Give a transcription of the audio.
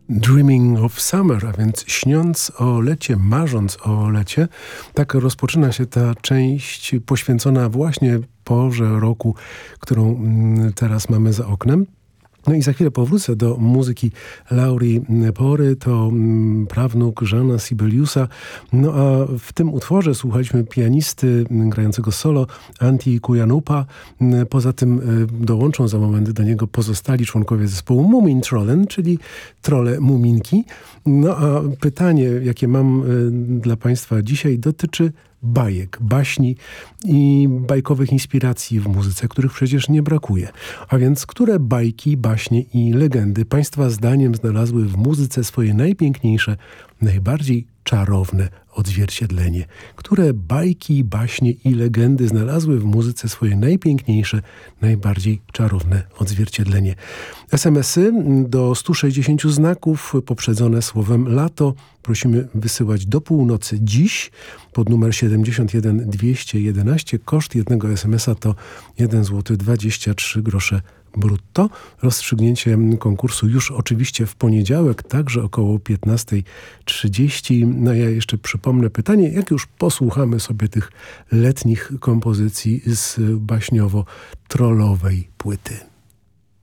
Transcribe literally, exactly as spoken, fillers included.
Dreaming of Summer, a więc śniąc o lecie, marząc o lecie. Tak rozpoczyna się ta część poświęcona właśnie porze roku, którą teraz mamy za oknem. No i za chwilę powrócę do muzyki Laury Pory, to prawnuk Jeana Sibeliusa. No a w tym utworze słuchaliśmy pianisty grającego solo Antti Kujanupa. Poza tym dołączą za moment do niego pozostali członkowie zespołu Moomin Trollen, czyli trole muminki. No a pytanie, jakie mam dla Państwa dzisiaj, dotyczy bajek, baśni i bajkowych inspiracji w muzyce, których przecież nie brakuje. A więc, które bajki, baśnie i legendy Państwa zdaniem znalazły w muzyce swoje najpiękniejsze, najbardziej czarowne odzwierciedlenie? Które bajki, baśnie i legendy znalazły w muzyce swoje najpiękniejsze, najbardziej czarowne odzwierciedlenie? es em esy do stu sześćdziesięciu znaków poprzedzone słowem lato prosimy wysyłać do północy dziś pod numer siedemdziesiąt jeden dwieście jedenaście. Koszt jednego es em esa to jeden złoty dwadzieścia trzy grosze brutto. Rozstrzygnięcie konkursu już oczywiście w poniedziałek, także około piętnasta trzydzieści. No ja jeszcze przypomnę pytanie, jak już posłuchamy sobie tych letnich kompozycji z baśniowo-trollowej płyty.